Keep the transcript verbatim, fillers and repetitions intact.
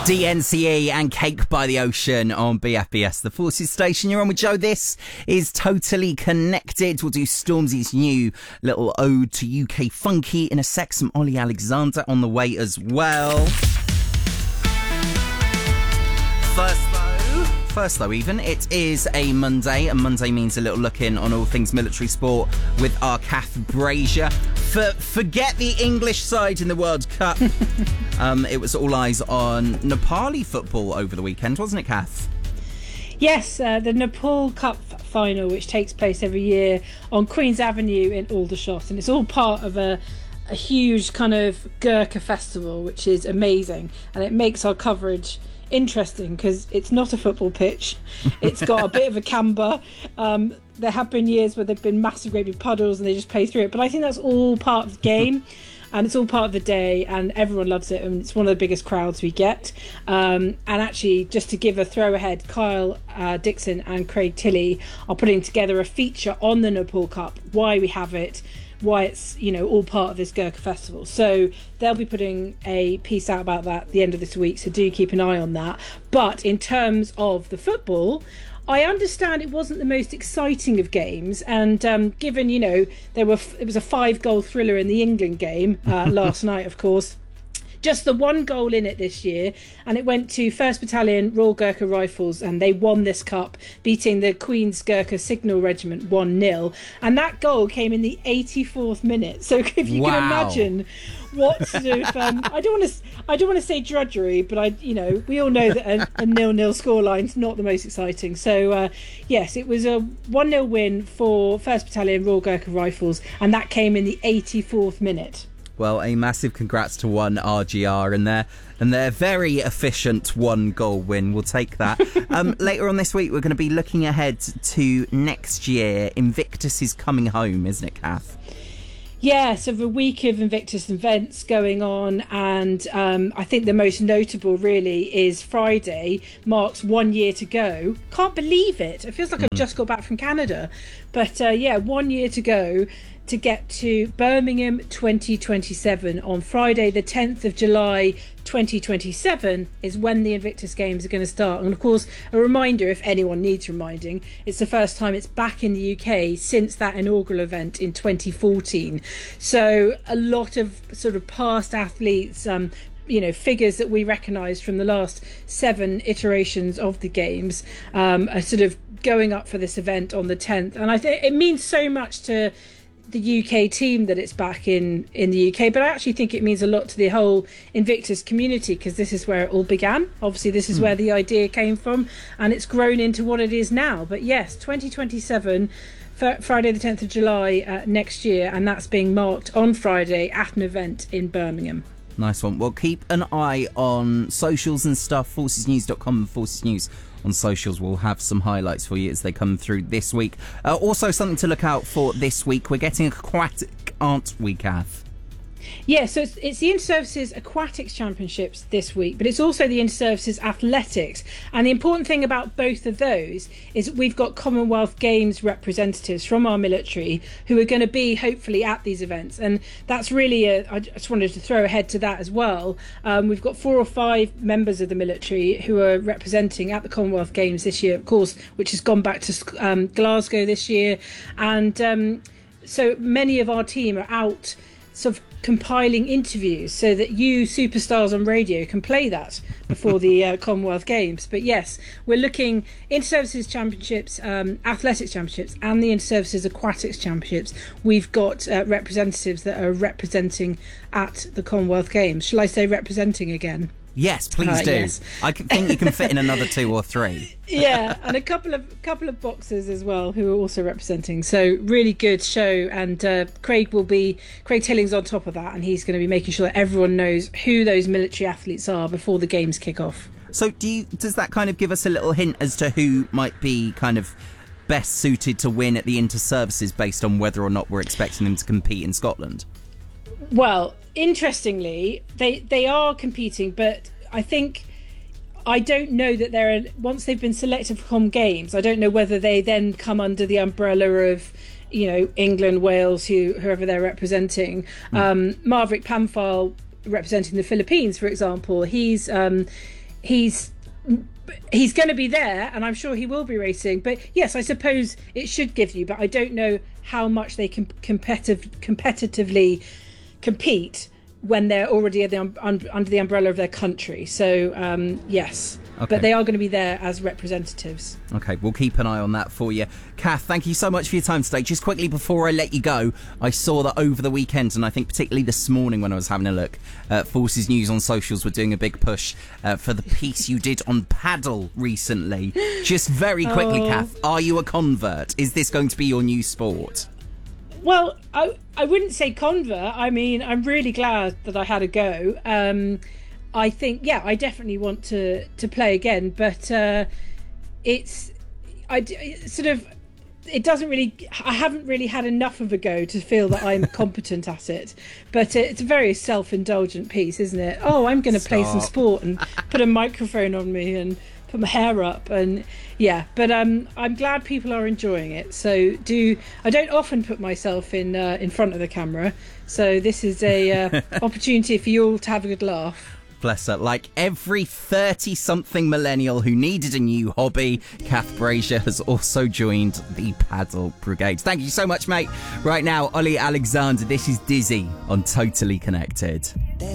D N C E and Cake by the Ocean on B F B S, the Forces station. You're on with Joe. This is Totally Connected. We'll do Stormzy's new little ode to U K funky in a sec. Some Ollie Alexander on the way as well. First though, first though even, it is a Monday, and Monday means a little look in on all things military sport with our Kath Brazier. For, forget the English side in the World Cup. um, it was all eyes on Nepali football over the weekend, wasn't it, Kath? Yes, uh, the Nepal Cup final, which takes place every year on Queen's Avenue in Aldershot, and it's all part of a, a huge kind of Gurkha festival, which is amazing, and it makes our coverage interesting because it's not a football pitch. It's got a bit of a camber. Um, there have been years where there've been massive great big puddles and they just play through it, but I think that's all part of the game and it's all part of the day, and everyone loves it, and it's one of the biggest crowds we get. Um, and actually, just to give a throw ahead, Kyle uh, Dixon and Craig Tilley are putting together a feature on the Nepal Cup, why we have it, why it's, you know, all part of this Gurkha festival. So they'll be putting a piece out about that at the end of this week, so do keep an eye on that. But in terms of the football, I understand it wasn't the most exciting of games, and um, given, you know, there were f- it was a five goal thriller in the England game uh, last night, of course. Just the one goal in it this year, and it went to first Battalion Royal Gurkha Rifles, and they won this cup, beating the Queen's Gurkha Signal Regiment one nil, and that goal came in the eighty-fourth minute. So if you wow. can imagine what sort of um, I don't want to I don't want to say drudgery, but I you know we all know that a, a nil-nil scoreline's not the most exciting. So uh, yes, it was a one nil win for first Battalion Royal Gurkha Rifles, and that came in the eighty-fourth minute. Well, a massive congrats to one R G R and their and their very efficient one goal win. We'll take that. um, later on this week, we're going to be looking ahead to next year. Invictus is coming home, isn't it, Kath? Yeah, so the week of Invictus events going on, and um, I think the most notable really is Friday marks one year to go. Can't believe it. It feels like mm. I've just got back from Canada. But uh, yeah, one year to go to get to Birmingham twenty twenty-seven. On Friday the tenth of July twenty twenty-seven is when the Invictus Games are going to start. And of course, a reminder, if anyone needs reminding, it's the first time it's back in the U K since that inaugural event in twenty fourteen. So a lot of sort of past athletes, um, you know, figures that we recognise from the last seven iterations of the games um, are sort of going up for this event on the tenth. And I think it means so much to the U K team that it's back in in the U K, but I actually think it means a lot to the whole Invictus community, because this is where it all began. Obviously this is mm. where the idea came from, and it's grown into what it is now. But yes, twenty twenty-seven, f- Friday the tenth of July uh, next year, and that's being marked on Friday at an event in Birmingham. Nice one. Well, keep an eye on socials and stuff, forces news dot com and Forces News on socials. We'll have some highlights for you as they come through this week. Uh, also, something to look out for this week. We're getting aquatic, aren't we, Kath? Yeah, so it's, it's the Inter-Services Aquatics Championships this week, but it's also the Inter-Services Athletics. And the important thing about both of those is we've got Commonwealth Games representatives from our military who are going to be hopefully at these events. And that's really, a, I just wanted to throw ahead to that as well. Um, we've got four or five members of the military who are representing at the Commonwealth Games this year, of course, which has gone back to um, Glasgow this year. And um, so many of our team are out sort of compiling interviews so that you superstars on radio can play that before the uh, Commonwealth Games. But yes, we're looking Inter-Services Championships, um, Athletics Championships and the Inter-Services Aquatics Championships. We've got uh, representatives that are representing at the Commonwealth Games. Shall I say representing again? Yes, please uh, do. Yes. I think you can fit in another two or three. Yeah, and a couple of couple of boxers as well who are also representing. So really good show, and uh, Craig will be Craig Tilling's on top of that, and he's going to be making sure that everyone knows who those military athletes are before the games kick off. So do you, does that kind of give us a little hint as to who might be kind of best suited to win at the Inter-Services based on whether or not we're expecting them to compete in Scotland? Well, interestingly, they they are competing, but I think I don't know that they're once they've been selected for Com Games. I don't know whether they then come under the umbrella of, you know, England, Wales, who whoever they're representing. Mm. Um, Maverick Pamphile representing the Philippines, for example, he's um, he's he's going to be there, and I'm sure he will be racing. But yes, I suppose it should give you, but I don't know how much they can competitive competitively compete when they're already at the, um, under the umbrella of their country. So um, yes, okay. But they are going to be there as representatives. Okay, we'll keep an eye on that for you. Kath, thank you so much for your time today. Just quickly before I let you go, I saw that over the weekend, and I think particularly this morning when I was having a look, uh, Forces News on socials were doing a big push uh, for the piece you did on paddle recently. Just very quickly, oh. Kath, are you a convert? Is this going to be your new sport? Well, I I wouldn't say convert. I mean, I'm really glad that I had a go. Um, I think, yeah, I definitely want to, to play again, but uh, it's I it's sort of it doesn't really. I haven't really had enough of a go to feel that I'm competent at it. But it's a very self-indulgent piece, isn't it? Oh, I'm going to play some sport and put a microphone on me and put my hair up, and yeah, but um I'm glad people are enjoying it. So do I don't often put myself in uh, in front of the camera, so this is a uh, opportunity for you all to have a good laugh. Bless her. Like every thirty-something millennial who needed a new hobby, Kath Brazier has also joined the paddle brigade. Thank you so much, mate. Right now, Ollie Alexander, this is Dizzy on Totally Connected.